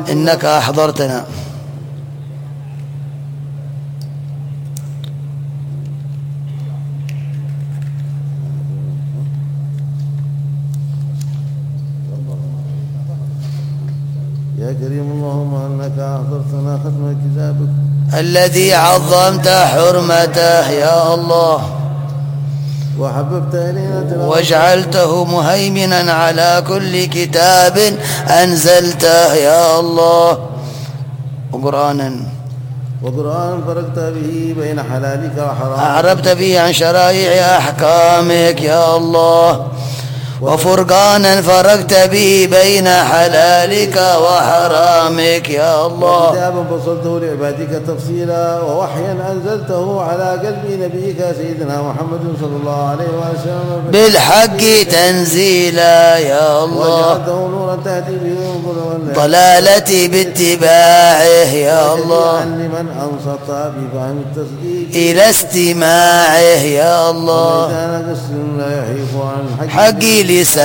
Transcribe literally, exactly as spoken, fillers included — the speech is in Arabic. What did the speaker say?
إنك أحضرتنا. يا كريم اللهم أنك أحضرتنا ختم كتابك الذي عظمت حرمته يا الله، وحببت إلينا واجعلته مهيمنا على كل كتاب أنزلته يا الله، وقرآنا وقرآن فرقت به بين حلالك وحرامك، أعربت به عن شرائع أحكامك يا الله، وفرقانا فرقت به بين حلالك وحرامك يا الله، وكتابا فصلته لعبادك تفصيلا، ووحيا أنزلته على قلب نبيك سيدنا محمد صلى الله عليه وسلم بالحق تنزيلا يا الله، وجعلته نورا تهدي به ضلالتي باتباعه يا الله، لمن أنصت بفهم التصديق إلى استماعه يا الله، لا يحيف عن حقي لسان